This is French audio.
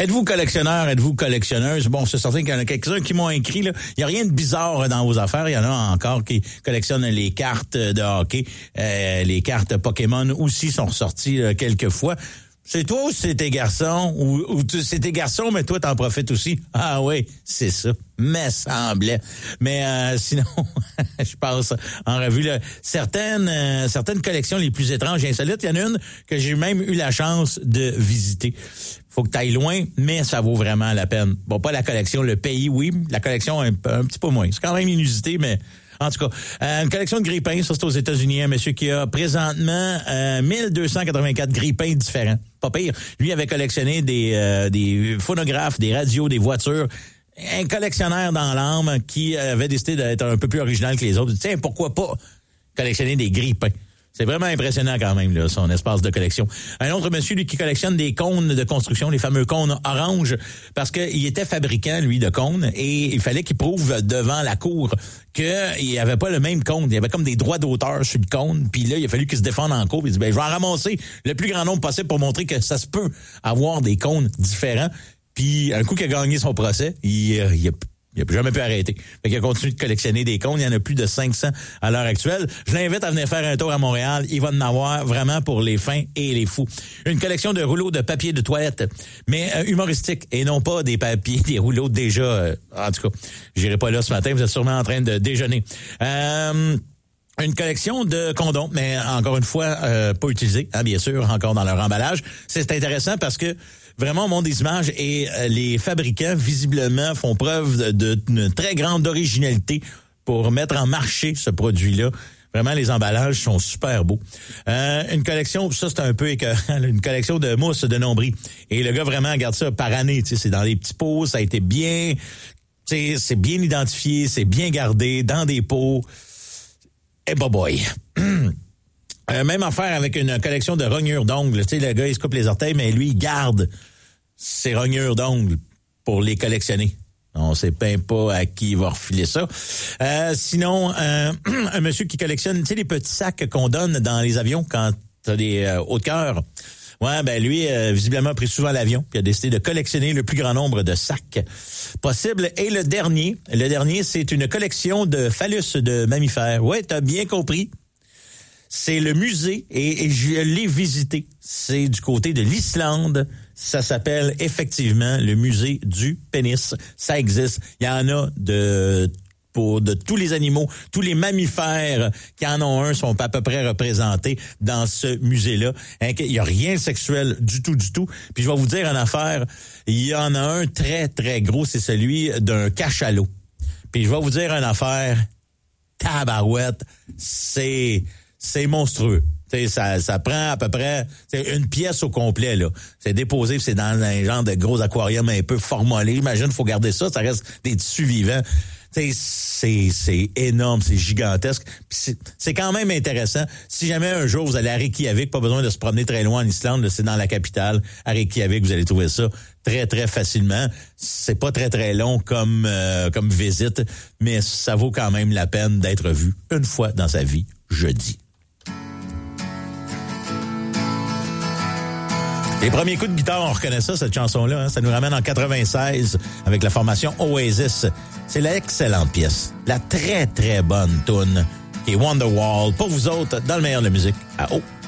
Êtes-vous collectionneur, êtes-vous collectionneuse? Bon, c'est certain qu'il y en a quelques-uns qui m'ont écrit, là. Il n'y a rien de bizarre dans vos affaires. Il y en a encore qui collectionnent les cartes de hockey. Les cartes Pokémon aussi sont ressorties quelques fois. C'est toi ou c'est tes garçons? Ou c'est tes garçons, mais toi, t'en profites aussi? Ah oui, c'est ça. Mais semblait. Mais sinon, je passe en revue là, certaines collections les plus étranges et insolites. Il y en a une que j'ai même eu la chance de visiter. Faut que tu ailles loin, mais ça vaut vraiment la peine. Bon, pas la collection, le pays, oui. La collection, un petit peu moins. C'est quand même inusité, mais... En tout cas, une collection de grille-pains, ça c'est aux États-Unis, un monsieur qui a présentement 1284 grille-pains différents. Pas pire. Lui avait collectionné des phonographes, des radios, des voitures. Un collectionneur dans l'âme qui avait décidé d'être un peu plus original que les autres. Tiens, pourquoi pas collectionner des grille-pains? C'est vraiment impressionnant quand même, là, son espace de collection. Un autre monsieur, lui, qui collectionne des cônes de construction, les fameux cônes oranges, parce qu'il était fabricant, lui, de cônes, et il fallait qu'il prouve devant la cour qu'il n'y avait pas le même cône. Il y avait comme des droits d'auteur sur le cône, puis là, il a fallu qu'il se défende en cour. Il dit, je vais en ramasser le plus grand nombre possible pour montrer que ça se peut avoir des cônes différents. Puis, un coup qu'il a gagné son procès, il a plus jamais pu arrêter. Fait qu'il a continué de collectionner des cônes. Il y en a plus de 500 à l'heure actuelle. Je l'invite à venir faire un tour à Montréal. Il va en avoir vraiment pour les fins et les fous. Une collection de rouleaux de papier de toilette, mais humoristique et non pas des papiers, des rouleaux déjà... en tout cas, j'irai pas là ce matin. Vous êtes sûrement en train de déjeuner. Une collection de condoms, mais encore une fois, pas utilisés, hein, bien sûr, encore dans leur emballage. C'est intéressant parce que vraiment, au monde des images et les fabricants, visiblement, font preuve d'une très grande originalité pour mettre en marché ce produit-là. Vraiment, les emballages sont super beaux. Une collection, ça c'est un peu écœurant, une collection de mousse de nombril. Et le gars vraiment garde ça par année. C'est dans des petits pots, ça a été bien... C'est bien identifié, c'est bien gardé, dans des pots. Et boy. Même affaire avec une collection de rognures d'ongles. Tu sais, le gars, il se coupe les orteils, mais lui, il garde ses rognures d'ongles pour les collectionner. On sait pas à qui il va refiler ça. Sinon, un monsieur qui collectionne, tu sais, les petits sacs qu'on donne dans les avions quand t'as des hauts de cœur. Ouais, ben lui, visiblement, a pris souvent l'avion, puis a décidé de collectionner le plus grand nombre de sacs possible. Et le dernier, c'est une collection de phallus de mammifères. Ouais, t'as bien compris. C'est le musée et je l'ai visité. C'est du côté de l'Islande. Ça s'appelle effectivement le musée du pénis. Ça existe. Il y en a de tous les animaux, tous les mammifères qui en ont un sont à peu près représentés dans ce musée-là. Il y a rien de sexuel du tout. Puis je vais vous dire une affaire. Il y en a un très, très gros. C'est celui d'un cachalot. Puis je vais vous dire une affaire. Tabarouette. C'est monstrueux. Ça prend à peu près une pièce au complet, là. C'est déposé, c'est dans un genre de gros aquarium un peu formolé. Imagine, il faut garder ça reste des tissus vivants. C'est énorme, c'est gigantesque. Puis c'est quand même intéressant. Si jamais un jour vous allez à Reykjavik, pas besoin de se promener très loin en Islande, là, c'est dans la capitale. À Reykjavik, vous allez trouver ça très, très facilement. C'est pas très, très long comme visite, mais ça vaut quand même la peine d'être vu une fois dans sa vie, jeudi. Les premiers coups de guitare, on reconnaît ça, cette chanson-là. Hein? Ça nous ramène en 96 avec la formation Oasis. C'est l'excellente pièce. La très, très bonne toune qui est Wonderwall. Pour vous autres, dans le meilleur de la musique, à haut.